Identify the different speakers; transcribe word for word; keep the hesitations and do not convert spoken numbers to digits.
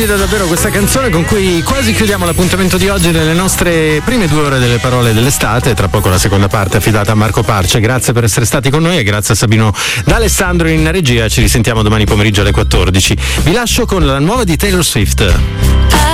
Speaker 1: splendida davvero questa canzone con cui quasi chiudiamo l'appuntamento di oggi nelle nostre prime due ore delle parole dell'estate. Tra poco la seconda parte affidata a Marco Parce. Grazie per essere stati con noi e grazie a Sabino D'Alessandro in regia. Ci risentiamo domani pomeriggio alle quattordici. Vi lascio con la nuova di Taylor Swift.